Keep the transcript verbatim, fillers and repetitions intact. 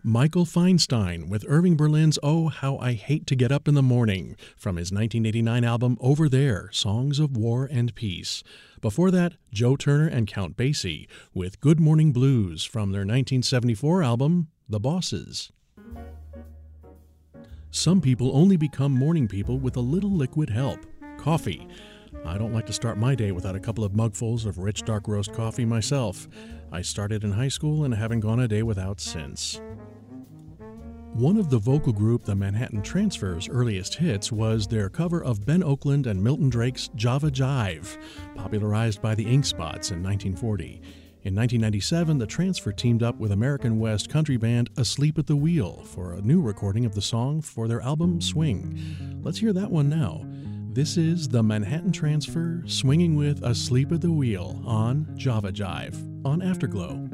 Michael Feinstein with Irving Berlin's Oh, How I Hate to Get Up in the Morning from his nineteen eighty-nine album Over There, Songs of War and Peace. Before that, Joe Turner and Count Basie with Good Morning Blues from their nineteen seventy-four album The Bosses. Some people only become morning people with a little liquid help, coffee. I don't like to start my day without a couple of mugfuls of rich dark roast coffee myself. I started in high school and haven't gone a day without since. One of the vocal group The Manhattan Transfer's earliest hits was their cover of Ben Oakland and Milton Drake's Java Jive, popularized by the Ink Spots in nineteen forty. In nineteen ninety-seven, the Transfer teamed up with American West country band Asleep at the Wheel for a new recording of the song for their album Swing. Let's hear that one now. This is The Manhattan Transfer swinging with Asleep at the Wheel on Java Jive on Afterglow.